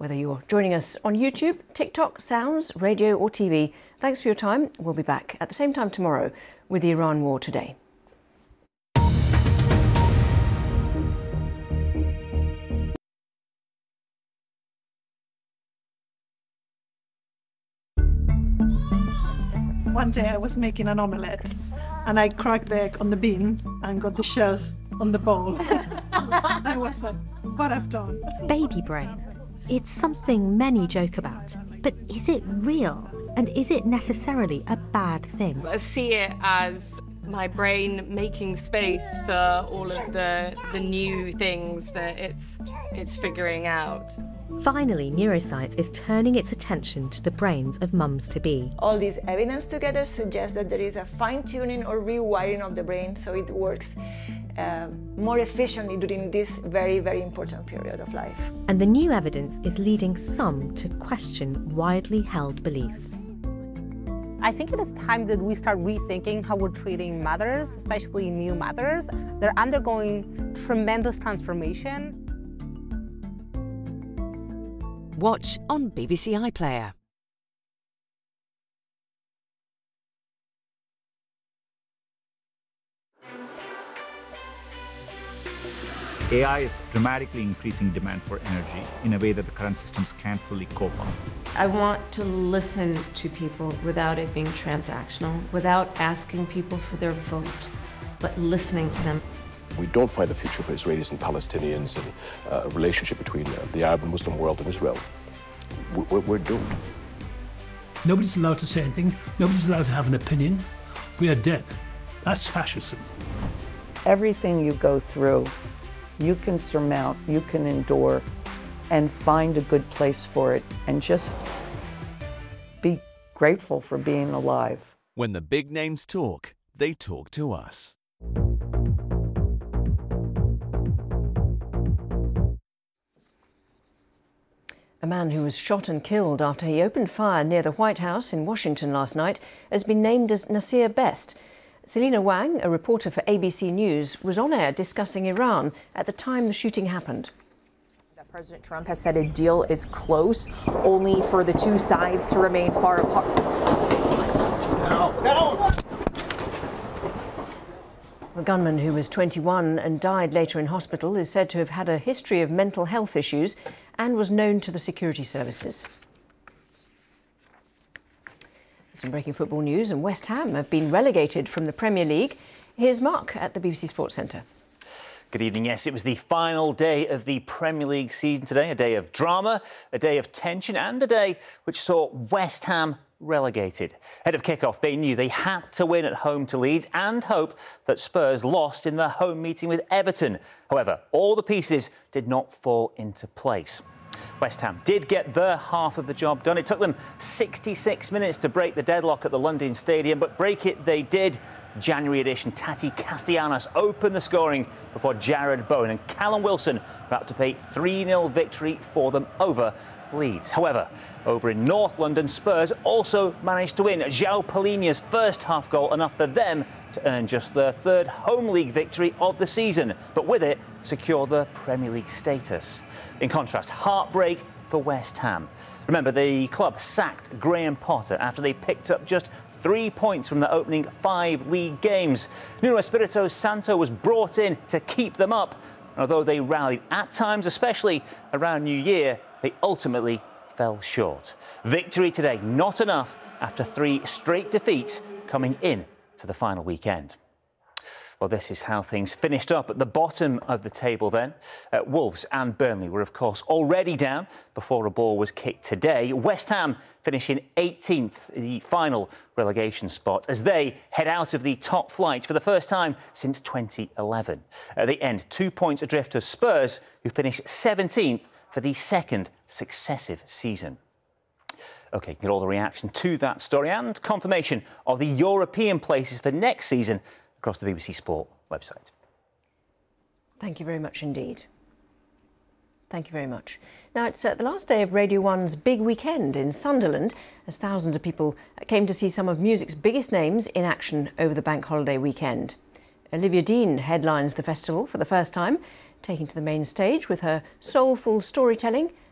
Whether you're joining us on YouTube, TikTok, Sounds, radio or TV, thanks for your time. We'll be back at the same time tomorrow with the Iran War Today. One day I was making an omelette and I cracked the egg on the bean and got the shells on the bowl. I was like, what I've done. Baby brain. It's something many joke about, but is it real? And is it necessarily a bad thing? I see it as my brain making space for all of the new things that it's figuring out. Finally, neuroscience is turning its attention to the brains of mums-to-be. All this evidence together suggests that there is a fine-tuning or rewiring of the brain so it works more efficiently during this very, very important period of life. And the new evidence is leading some to question widely held beliefs. I think it is time that we start rethinking how we're treating mothers, especially new mothers. They're undergoing tremendous transformation. Watch on BBC iPlayer. AI is dramatically increasing demand for energy in a way that the current systems can't fully cope on. I want to listen to people without it being transactional, without asking people for their vote, but listening to them. We don't find a future for Israelis and Palestinians and a relationship between the Arab and Muslim world and Israel. We're doomed. Nobody's allowed to say anything. Nobody's allowed to have an opinion. We are dead. That's fascism. Everything you go through, you can surmount, you can endure, and find a good place for it, and just be grateful for being alive. When the big names talk, they talk to us. A man who was shot and killed after he opened fire near the White House in Washington last night has been named as Nasir Best. Selina Wang, a reporter for ABC News, was on air discussing Iran at the time the shooting happened. President Trump has said a deal is close, only for the two sides to remain far apart. The gunman, who was 21 and died later in hospital, is said to have had a history of mental health issues and was known to the security services. Some breaking football news, and West Ham have been relegated from the Premier League. Here's Mark at the BBC Sports Centre. Good evening. Yes, it was the final day of the Premier League season today, a day of drama, a day of tension and a day which saw West Ham relegated. Ahead of kick-off, they knew they had to win at home to Leeds and hope that Spurs lost in their home meeting with Everton. However, all the pieces did not fall into place. West Ham did get their half of the job done. It took them 66 minutes to break the deadlock at the London Stadium, but break it they did. January edition Tati Castellanos opened the scoring before Jared Bowen and Callum Wilson wrapped up a 3-0 victory for them over Leeds. However, over in North London, Spurs also managed to win. João Palhinha's first half goal enough for them to earn just their third home league victory of the season, but with it secure their Premier League status. In contrast, heartbreak for West Ham. Remember, the club sacked Graham Potter after they picked up just 3 points from the opening 5 league games. Nuno Espirito Santo was brought in to keep them up. Although they rallied at times, especially around New Year, they ultimately fell short. Victory today, not enough after 3 straight defeats coming in to the final weekend. Well, this is how things finished up at the bottom of the table then. Wolves and Burnley were, of course, already down before a ball was kicked today. West Ham finishing 18th, the final relegation spot, as they head out of the top flight for the first time since 2011. They end 2 points adrift of Spurs, who finish 17th for the second successive season. OK, get all the reaction to that story and confirmation of the European places for next season across the BBC Sport website. Thank you very much indeed. Thank you very much. Now, it's the last day of Radio 1's big weekend in Sunderland, as thousands of people came to see some of music's biggest names in action over the bank holiday weekend. Olivia Dean headlines the festival for the first time, taking to the main stage with her soulful storytelling